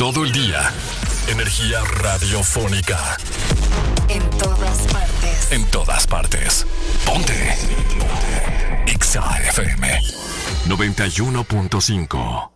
todo el día. Energía radiofónica. En todas partes. En todas partes. Ponte. Exa FM 91.5.